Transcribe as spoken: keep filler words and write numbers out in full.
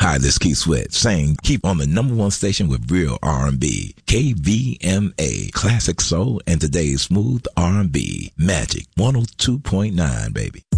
Hi, this is Keith Sweat saying keep on the number one station with real R and B. K V M A, classic soul and today's smooth R and B. Magic one oh two point nine, baby.